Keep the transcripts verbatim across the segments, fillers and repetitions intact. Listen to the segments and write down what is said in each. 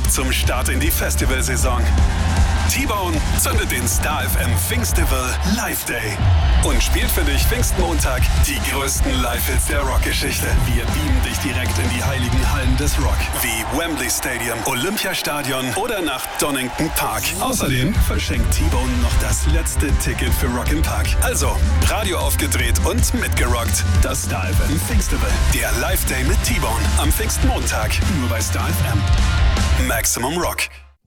Warm-up zum Start in die Festivalsaison. T-Bone zündet den Star F M Pfingstival Live Day und spielt für dich Pfingstmontag die größten Live-Hits der Rockgeschichte. Wir beamen dich direkt in die heiligen Hallen des Rock, wie Wembley Stadium, Olympiastadion oder nach Donington Park. Außerdem verschenkt T-Bone noch das letzte Ticket für Rock im Park. Also, Radio aufgedreht und mitgerockt. Das Star F M Pfingstival, der Live Day mit T-Bone am Pfingstmontag, nur bei Star F M. Maximum Rock.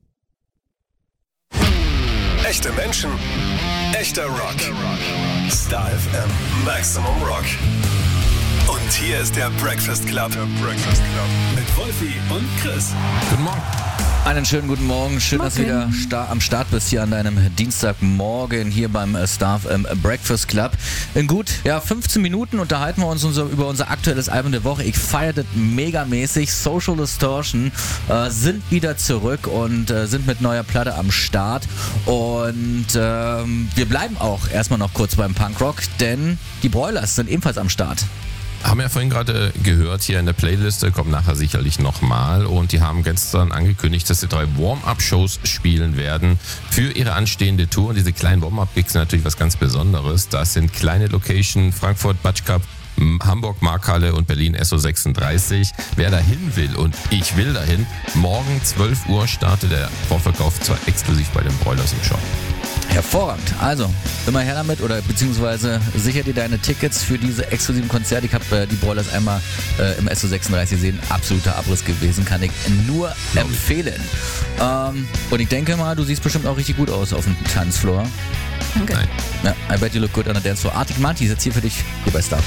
Echte Menschen, echter Rock. Star F M, Maximum Rock. Und hier ist der Breakfast Club. Der Breakfast Club. Mit Wolfi und Chris. Guten Morgen. Einen schönen guten Morgen. Schön, Morgen. dass du wieder sta- am Start bist hier an deinem Dienstagmorgen hier beim äh, Star F M Breakfast Club. In gut ja, fünfzehn Minuten unterhalten wir uns unser, über unser aktuelles Album der Woche. Ich feiere das megamäßig. Social Distortion äh, sind wieder zurück und äh, sind mit neuer Platte am Start. Und ähm, wir bleiben auch erstmal noch kurz beim Punkrock, denn die Broilers sind ebenfalls am Start. Haben wir ja vorhin gerade gehört, hier in der Playliste, kommt nachher sicherlich nochmal. Und die haben gestern angekündigt, dass sie drei Warm-Up-Shows spielen werden für ihre anstehende Tour. Und diese kleinen Warm-Up-Gigs sind natürlich was ganz Besonderes. Das sind kleine Location, Frankfurt, Batsch Cup, Hamburg, Markthalle und Berlin S O sechsunddreißig. Wer dahin will und ich will dahin, morgen zwölf Uhr startet der Vorverkauf, zwar exklusiv bei den Broilers im Shop. Hervorragend. Also, immer her damit oder beziehungsweise sicher dir deine Tickets für diese exklusiven Konzerte. Ich habe äh, die Broilers einmal äh, im S O sechsunddreißig gesehen. Absoluter Abriss gewesen, kann ich nur empfehlen. Ähm, und ich denke mal, du siehst bestimmt auch richtig gut aus auf dem Tanzfloor. Danke. Nein. Ja, I bet you look good on the dance floor. Arctic Monkeys jetzt hier für dich hier bei Star.